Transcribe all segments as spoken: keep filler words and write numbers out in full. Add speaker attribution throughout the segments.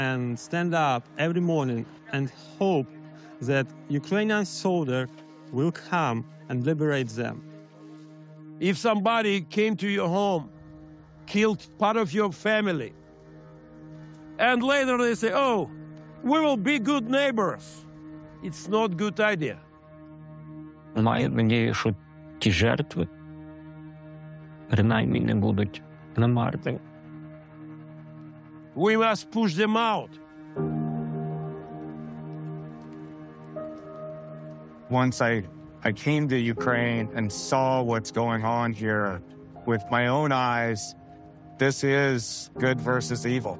Speaker 1: and stand up every morning and hope that Ukrainian soldier will come and liberate them.
Speaker 2: If somebody came to your home, killed part of your family, and later they say, oh, we will be good neighbors, it's not good idea.
Speaker 3: Маю надію, що ті жертви принаймні не будуть намарними.
Speaker 2: We must push them out.
Speaker 4: Once I, I came to Ukraine and saw what's going on here with my own eyes, this is good versus evil.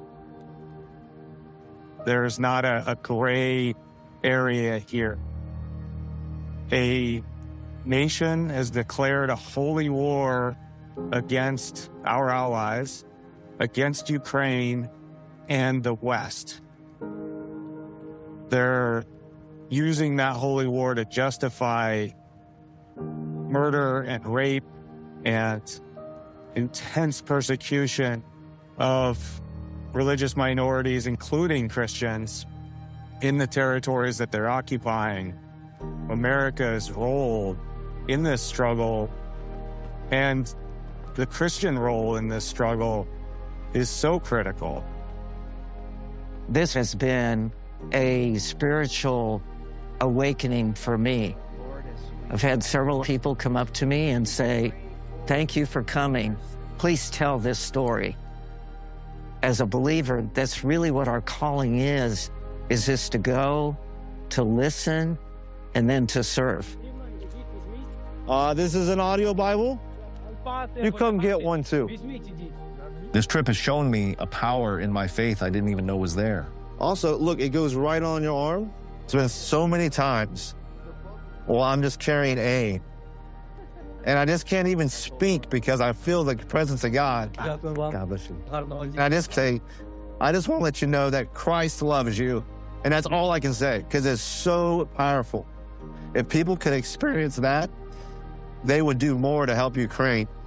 Speaker 4: There's not a, a gray area here. A nation has declared a holy war against our allies, against Ukraine and the West. They're using that holy war to justify murder and rape and intense persecution of religious minorities, including Christians, in the territories that they're occupying. America's role in this struggle and the Christian role in this struggle is so critical.
Speaker 5: This has been a spiritual awakening for me. I've had several people come up to me and say, thank you for coming. Please tell this story. As a believer, that's really what our calling is, is just to go, to listen, and then to serve.
Speaker 6: Uh, this is an audio Bible. You come get one too.
Speaker 7: This trip has shown me a power in my faith I didn't even know was there.
Speaker 6: Also, look, it goes right on your arm. It's been so many times. Well, I'm just carrying A. And I just can't even speak because I feel the presence of God. God bless you. And I just say, I just want to let you know that Christ loves you. And that's all I can say, because it's so powerful. If people could experience that, they would do more to help Ukraine.